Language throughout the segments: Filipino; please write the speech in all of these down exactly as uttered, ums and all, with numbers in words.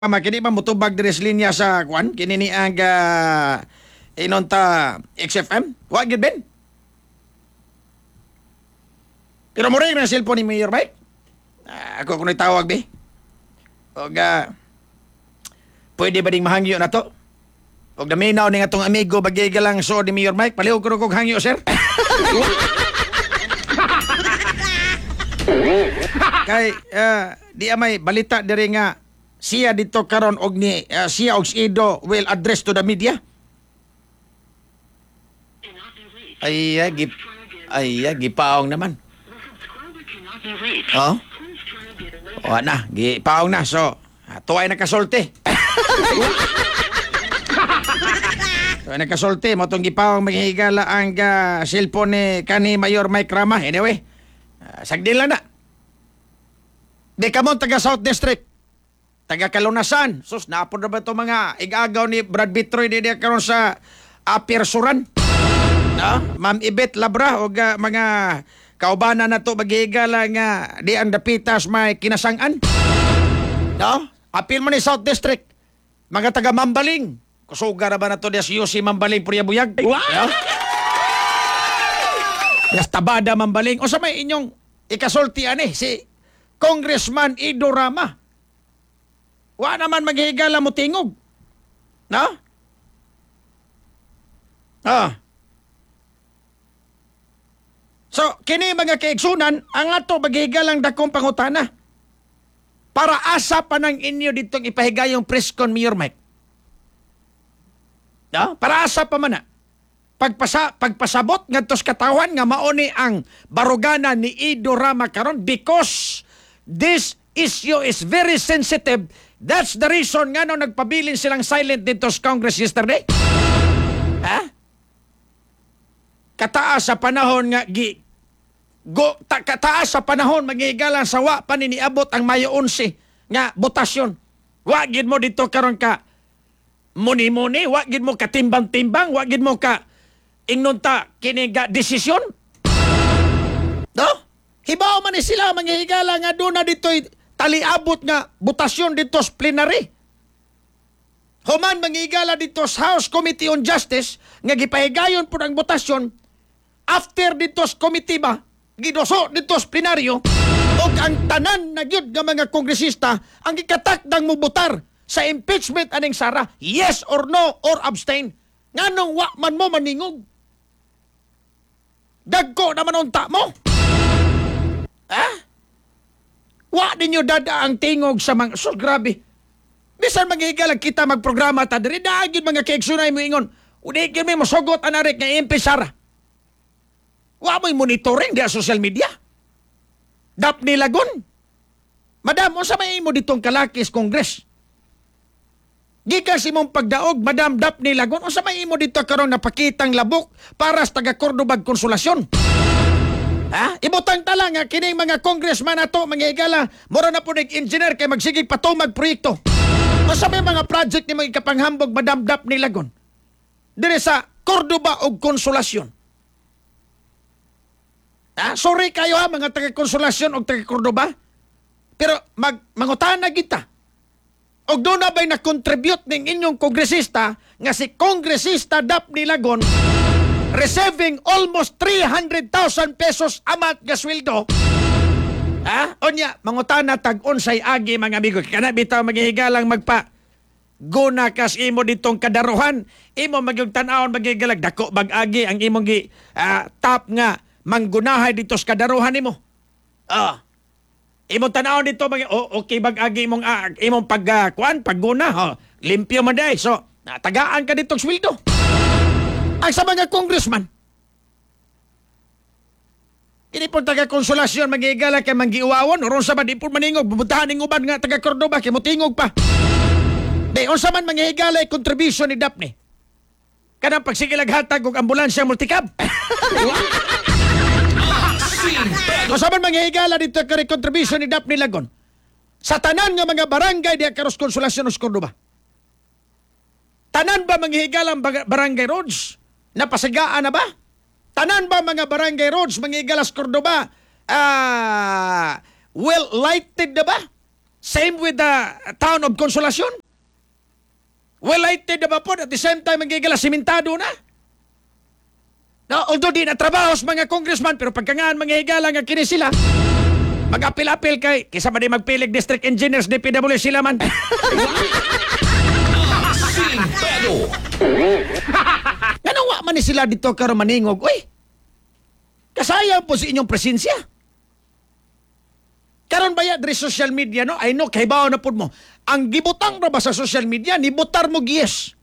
Mama, kini ba mutubag diri sa linya sa kwan? Kini ni ang uh, inonta X F M? Wa gid ben? Pero mo rin ang cellphone ni Mayor Mike. Ah, ako kung tawag be. O ga, pwede ba ding mahangyo na to? O daminaw ni nga tong amigo bagay lang so ni Mayor Mike. Palihog ko kong hangyo, sir. Kay, uh, di amay balita diri nga siya dito karon og ni uh, siya og si Ido will address to the media. Ay, ay, gip, ay, ay, gipaong naman. Oh? O na, gipaong na. So, tuway nakasulti. Tuway nakasulti. Mo itong gipaong maghihigala ang uh, cellphone ni kani Mayor Mike Rama. Anyway, uh, sagdin lang na. Di ka mo taga South District. Taga Kalunasan. Sus, naapod na ba ito mga igagaw ni Brad Bitroy di di karon sa Apirsuran? No? Ma'am Ibet Labra o uh, mga kaubana na to maghihigala nga di ang dapitas may kinasangan. No? Apil mo ni South District. Mga taga Mambaling. Kusuga na ba na to di si Yossi Mambaling Purya Buyag? What? No? Yes, tabada Mambaling. O sa may inyong ikasulti ani si Congressman Ido Rama. Wa naman maghihigala mo tingog. No? Ah. So, kini mga kaigsunan, ang ato maghihigalang dakong pangutana. Para asa pa ng inyo ditong ipahigayong press con, Mayor Mike. No? Para asa pa man na. Pagpasa, pagpasabot nga tos katawan nga mauni ang barugana ni Ido Rama karon because this issue is very sensitive. That's the reason nga no nagpabilin silang silent dito sa Congress yesterday. Ha? Kataas sa panahon nga gi go ta, kataas sa panahon maghigalan sa wa pa niabot ang Mayo eleven nga botasyon. Wa gid mo dito karon ka muni-muni, wa gid mo katimbang-timbang, wa gid mo ka ingnon ta kini ga desisyon. No? Hibaw man ni sila manghihigala nga doon na dito'y taliabot nga butasyon dito sa plenary. Human manghihigala dito sa House Committee on Justice nga gipahigayon po ang butasyon after dito sa committee ba gidoso dito sa plenaryo o ang tanan na gyud nga mga kongresista ang gikatakdang mo butar sa impeachment aning Sara. Yes or no or abstain. Nganong wa man mo maningog? Dagko naman unta mo. Ha? Wa ninyo dada ang tingog sa mga... So, grabe. Bisan maghigalag kita magprograma ta, diri daagin mga kaigsunay mo ingon. Unigin mo masugot anarik nga M P Sara. Wa mo'y monitoring di social media. Daphne Lagon. Madam, unsa may imo ditong kalakis Congress? Gikas imong pagdaog, Madam Daphne Lagon, unsa may imo dito karon napakitang labok para sa taga Cordobag Konsolasyon? Ha? Ibutang tala nga kining mga congressman ato mga higala mura na po nag-engineer kay magsigig patumag proyekto. O sa may mga project ni mga ikapanghambog Madam Daphne Lagon dire sa Cordoba og Konsolasyon. Ha? Sorry kayo ha mga taga Konsolasyon og taga Cordoba. Pero mag mangutana kita. Og doon na ba'y na-contribute ng inyong kongresista nga si Kongresista Daphne Lagon receiving almost three hundred thousand pesos amat nga sweldo. Ha? Onya, mangutana tag-unsay agi mga amigo. Kana bitaw maghihigalang magpa guna kas imo ditong kadaruhan. Imo magyug tan-awon maghigalag dako bag-agi ang imong gi uh, top nga manggunahay dito sa kadaruhan nimo. Ah. Imong tan-awon dito mag oh, okay bag-agi imong uh, imong pag uh, kuan pagguna ho. Limpyo man day. So, tagaan ka ditong sweldo. Ang sa mga congressman. Ini po taga-konsolasyon mag-iigala kay manggiuawon. Oron sa ba di po maningog. Bubutahan ng uban nga taga-Cordoba kay mutingog pa. Di, on sa man mag-iigala contribution ni Daphne. Kanang pagsigilag-hatag og ambulansya multicab. O sa man mag-iigala dito kay contribution ni Daphne Lagon. Sa tanan nga mga barangay di karos konsolasyon sa Cordoba. Tanan ba manghihigalang barangay roads? Napasigaan na ba? Tanan ba mga barangay roads, mga Igalas, Cordoba, ah, well lighted na ba? Same with the town of Consolacion. Well lighted na ba po? At the same time, magigala simentado na. No, although di na trabaho sa mga congressman, pero pagkangaan mga higala nga kini sila, mag-apil-apil kay, kisa ba di magpilig district engineers, D P W sila man. Ganun wa man ni sila dito karon maningog. Uy, kasayang po sa inyong presensya. Karon ba ya, diri social media, no? I know, kahibaw na po mo. Ang gibutang ra ba sa social media, nibutar mo giyes.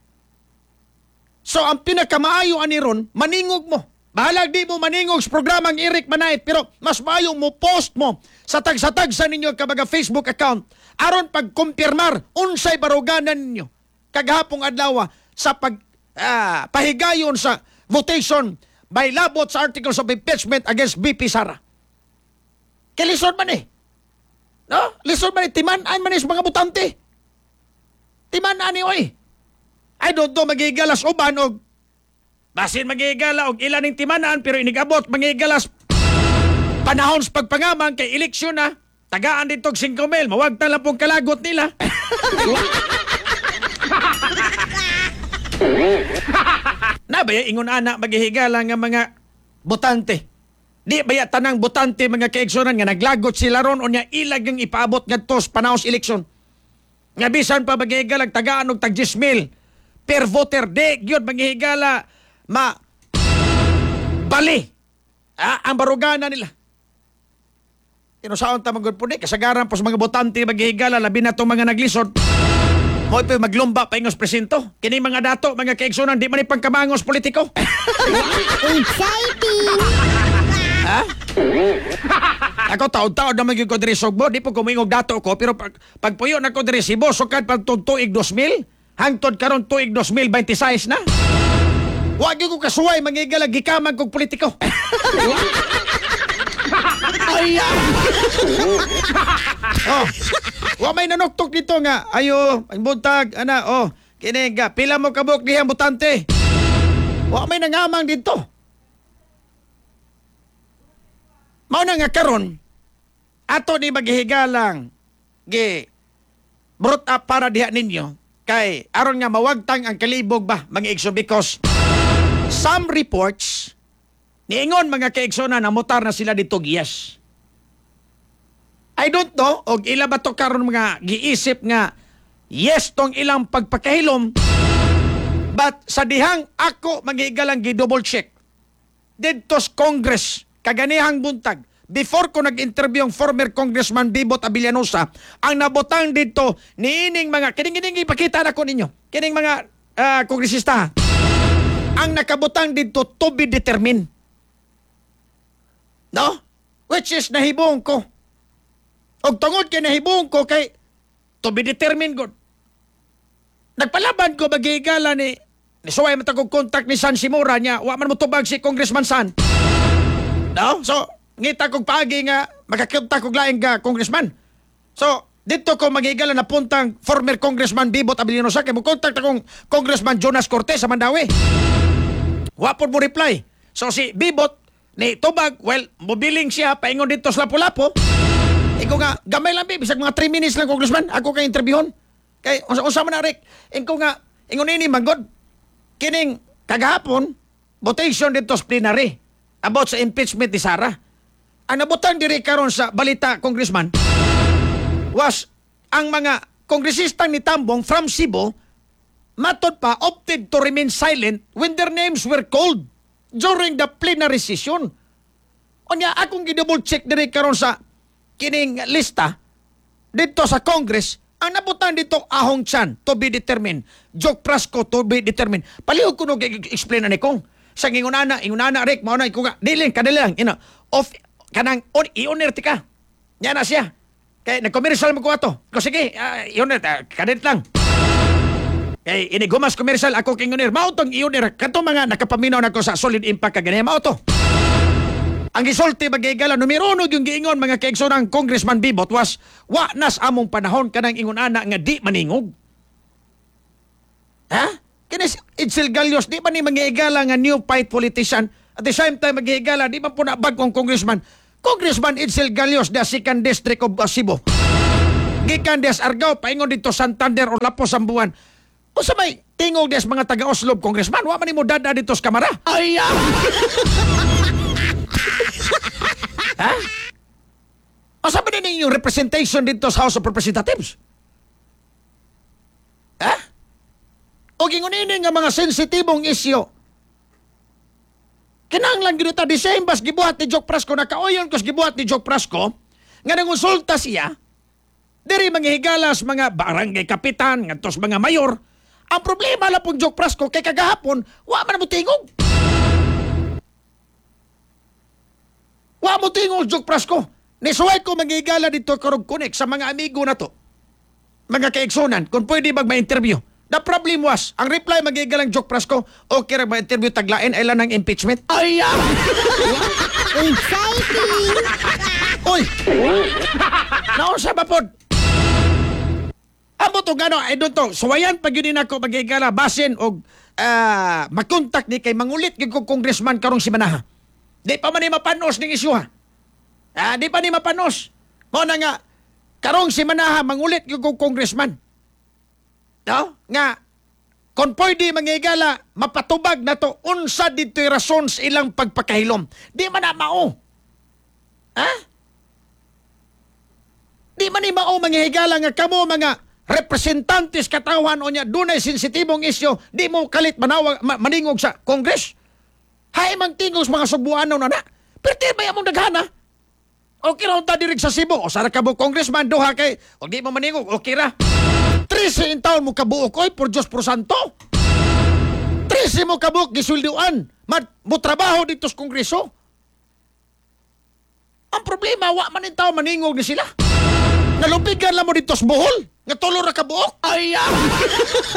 So, ang pinakamaayo ani ron, maningog mo. Bahalag di mo maningog sa programang Eric Manait, pero mas maayo mo post mo sa tag-satag sa ninyo kabaga Facebook account aron pagkumpirmar unsay baruganan ninyo kagahapong adlaw sa pag ah, pahigayon sa votation by labot sa articles of impeachment against B P Sara. Kay lisod man eh. No? Lisod man eh. Timan-an man eh sa mga butante. Timan-an eh, oy. I don't know, magigalas uban o basin magigala og ilan ning timanaan pero inigabot magigalas panahon sa pagpangamang kay eleksyon na tagaan dito og singko mil mawag ta lang pong kalagot nila. Na baya ingon ana maghihigala nga mga botante. Di baya tanang botante mga kaigsunan nga naglagot sila ron unya ilag yung ipaabot ngadto sa panahon sa eleksyon. Nga bisan pa maghihigalag tagaan og tag ten mil per voter. Di gyud maghihigala ma bali ah, ang barugana nila. Tinusaon ta magud po di kasagaran po sa mga botante maghihigala labi na tong mga naglisod. Hoy pa maglumba pa ingos presinto. Kini mga dato mga kaigsunan di man pangkamangos politiko. Exciting! Ha? Ako taon-taon na magiging ko diri Sugbo, di po kumingog dato ko, pero pag, pagpuyo na ko diri Cebu, sukad pag tuig two mil, hangtod karon tuig two mil twenty-six na. Wag ko kasuway, mangigalag gikamang kong politiko. Ayan! Oh, wa may nanuktok dito nga, ayo, ang buntag, ana, oh, kini nga, pila mo kabuk dihang butante. Wa may nangamang dito. Mao na nga karon ato ni maghihigalang gi brought up para diha ninyo kay aron nga mawagtang ang kalibog ba mga igsoon because some reports niingon mga kaigsoon na mutar na sila dito giyas. I don't know og ila ba to karon mga giisip nga yes tong ilang pagpakahilom but sa dihang ako maghihigalang gi double check didto sa Congress kaganihang buntag, before ko nag-interview ang former Congressman Bibot Abellanosa, ang nabotang dito, niining mga, kining-kining ipakita na ko ninyo, kining mga uh, kongresista, ang nakabotang dito to be determined. No? Which is nahibong ko. Og tungod kay nahibong ko kay to be determined good. Nagpalaban ko magigala ni, ni suway matagog contact ni San Simura niya, wa man mo tubag si Congressman San. No? So, ngita kong pagi nga, magkakita kong laing ka, congressman. So, dito ko magigala na puntang former congressman Bibot Abellanosa, kaya mo contact akong congressman Jonas Cortez sa Mandawi. Wapon mo reply. So, si Bibot, ni Tubag, well, mobiling siya, paingon dito sa Lapu-Lapu. Iko nga, gamay lang, bisag mga three minutes lang, congressman, ako kay interviewon. Kay, unsa man na, Rick, iko nga, ingon ini, manggod, kining kagahapon, votation dito sa plenary about sa impeachment ni Sara. Ang nabutan diri karon sa balita, congressman, was ang mga kongresista ni Tambong from Cebu matod pa opted to remain silent when their names were called during the plenary session. Onya akong gi-double check diri karon sa kining lista dito sa Congress, ang nabutan dito Ahong Chan to be determined, Joke Prasco to be determined. Palihog ko no explain ani kong sa ingunana, ingunana Rick, mao na ikuga, diling kadali lang, you know, of kanang on i-honor tika. Nya na siya. Kay nag-commercial mo ko ato. Ko sige, uh, i-honor uh, kadit lang. Kay ini gumas commercial ako king honor. Mao tong i-honor kadto mga nakapaminaw nako sa solid impact kagani mao to. Ang gisulti bagigala numero uno yung giingon mga kaigsoon Congressman Bibot was wa nas among panahon kanang ingunana nga di maningog. Ha? Kinis Edsel Galios, di ba ni manghihigala nga new fight politician? At the same time, manghihigala, di ba po na bagong congressman? Congressman Edsel Galios, the second district of Cebu. gikan des Argao paingon dito Santander o Lapos Sambuan. O sa may tingog des mga taga-Oslob congressman, wa man nimo dada dito sa kamara. Ay, ah. Ha? O sa ba din yung representation dito sa House of Representatives? Ha? O gingunini nga mga sensitibong isyo. Kinahanglan gid ta di same bas gibuhat ni Jok Prasco nakauyon kos gibuhat ni Jok Prasco nga nangonsulta siya diri manghigalas mga barangay kapitan ngadtos mga mayor. Ang problema la pong Jok Prasco kay kagahapon wa man mo tingog. Wa mo tingog Jok Prasco. Nisuway ko manghigala dito karog connect sa mga amigo na to. Mga kaigsunan kung pwede mag ma-interview. The problem was, ang reply maghigalang Jok Prasco, okay ra ma-interview taglain ay lang ng impeachment. Ay, ah. Exciting! Uy! Naon sa bapod? Amo to gano, I don't know. Suwayan pag yun din ako maghigala, basin o uh, makontak ni kay mangulit kay ko congressman karong si Manaha. Di pa man ni mapanos ning isyu ha. Ah, di pa ni mapanos. Mo na nga, karong si Manaha mangulit kay ko congressman. No? Nga, kung pwede manghigala, mapatubag na to, unsa dito'y rason sa ilang pagpakahilom. Di man na mao. Ha? Di man ni mao manghigala nga kamo mga representantes katawan o niya dunay sensitibong isyo, di mo kalit manawag, ma, maningog sa Congress. Hay mang tingog sa mga subuano na na. Pero di ba yung daghana? Okay ra unta dirig sa Cebu. O sara ka mo congressman duha kay o di mo maningog, okay ra. Trisi in taon mo kabuok oy, por Diyos por Santo. Trisi mo kabuok gisulduan. Mat mo trabaho dito sa Kongreso. Ang problema wa man in taon maningog ni sila. Nalubigan lang mo dito sa Bohol. Nga tulo ra kabuok. Ay, ah.